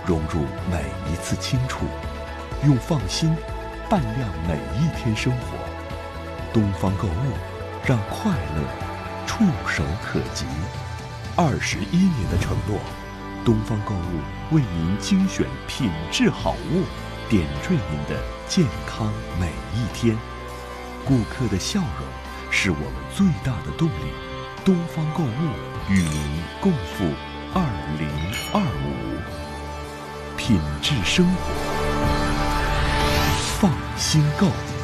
融入每一次轻触，用放心伴亮每一天生活。东方购物，让快乐触手可及。21年的承诺，东方购物为您精选品质好物，点缀您的健康每一天。顾客的笑容是我们最大的动力。东方购物与您共赴2025，品质生活，放心购。